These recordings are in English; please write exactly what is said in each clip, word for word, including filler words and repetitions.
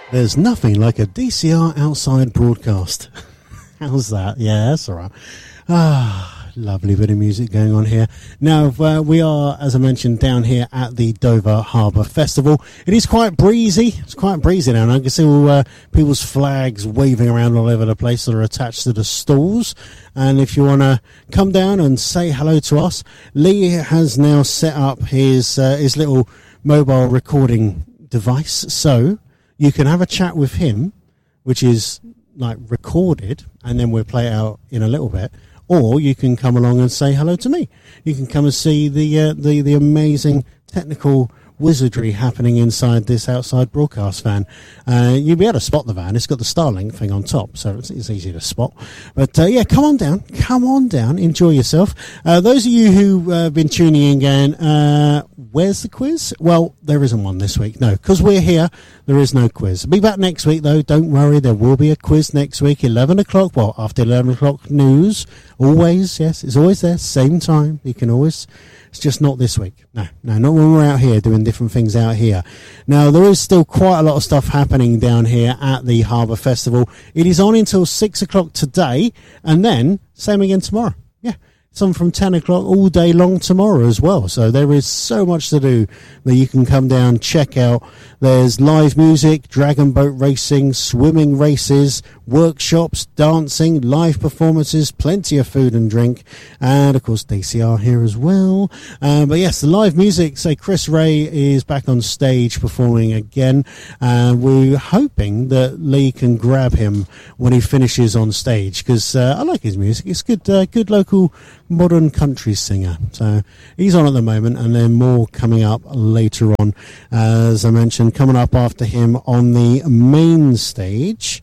There's nothing like a D C R outside broadcast. How's that? Yeah, that's all right. Ah, lovely bit of music going on here. Now, uh, we are, as I mentioned, down here at the Dover Harbour Festival. It is quite breezy. It's quite breezy now, and I can see all uh, people's flags waving around all over the place that are attached to the stalls. And if you want to come down and say hello to us, Lee has now set up his uh, his little mobile recording device, so you can have a chat with him, which is like recorded, and then we'll play it out in a little bit. Or you can come along and say hello to me. You can come and see the uh, the the amazing technical wizardry happening inside this outside broadcast van. Uh, you'll be able to spot the van. It's got the Starlink thing on top, so it's, it's easy to spot. But uh, yeah, come on down. Come on down. Enjoy yourself. Uh, those of you who uh, have been tuning in going, uh, where's the quiz? Well, there isn't one this week. No, because we're here, there is no quiz. Be back next week, though. Don't worry. There will be a quiz next week, eleven o'clock. Well, after eleven o'clock news. Always, yes. It's always there. Same time. You can always... It's just not this week. No, no, not when we're out here doing different things out here. Now, there is still quite a lot of stuff happening down here at the Harbour Festival. It is on until six o'clock today, and then same again tomorrow. Yeah, it's on from ten o'clock all day long tomorrow as well. So there is so much to do that you can come down, check out. There's live music, dragon boat racing, swimming races, workshops, dancing, live performances, plenty of food and drink, and of course D C R here as well. Um, but yes, the live music, say Chris Ray is back on stage performing again, and we're hoping that Lee can grab him when he finishes on stage, because uh, I like his music. It's good, uh, good local modern country singer. So he's on at the moment, and then more coming up later on. As I mentioned, coming up after him on the main stage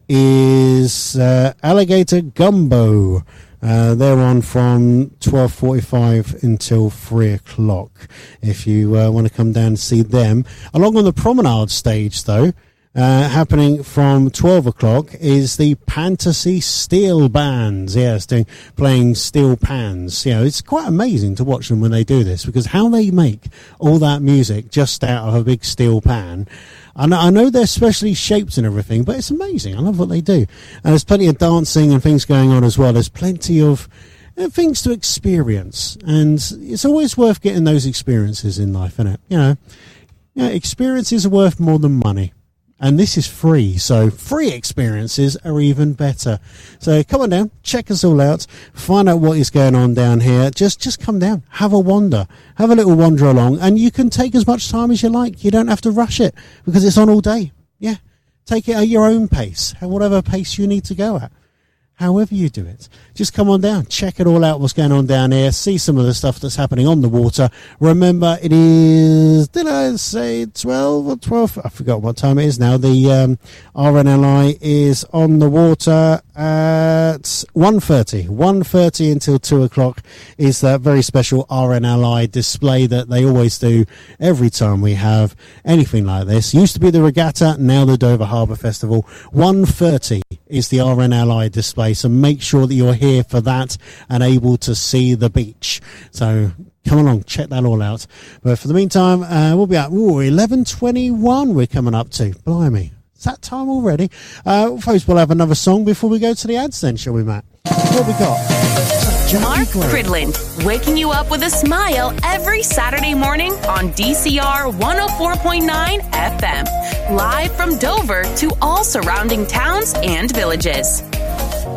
is uh, Alligator Gumbo. Uh, they're on from twelve forty-five until three o'clock if you uh, want to come down and see them. Along on the promenade stage, though, uh, happening from twelve o'clock is the Fantasy Steel Bands. Yes, doing, playing steel pans. You know, it's quite amazing to watch them when they do this, because how they make all that music just out of a big steel pan. And I know they're specially shaped and everything, but it's amazing. I love what they do. And there's plenty of dancing and things going on as well. There's plenty of uh, things to experience. And it's always worth getting those experiences in life, isn't it? You know, you know, experiences are worth more than money. And this is free, so free experiences are even better. So come on down, check us all out, find out what is going on down here. Just just come down, have a wander, have a little wander along, and you can take as much time as you like. You don't have to rush it, because it's on all day. Yeah, take it at your own pace, whatever pace you need to go at. However you do it, just come on down, check it all out, what's going on down here, see some of the stuff that's happening on the water. Remember, it is, did I say twelve or twelve? I forgot what time it is now. The um, R N L I is on the water at one thirty. one thirty until two o'clock is that very special R N L I display that they always do every time we have anything like this. Used to be the regatta, now the Dover Harbour Festival. one thirty is the R N L I display, so make sure that you're here for that and able to see the beach. So come along, check that all out. But for the meantime, uh, we'll be at ooh, eleven twenty-one we're coming up to. Blimey, it's that time already. Uh, folks, we'll have another song before we go to the ads then, shall we, Matt? What we got? Mark Cridland, waking you up with a smile every Saturday morning on D C R one oh four point nine F M. Live from Dover to all surrounding towns and villages.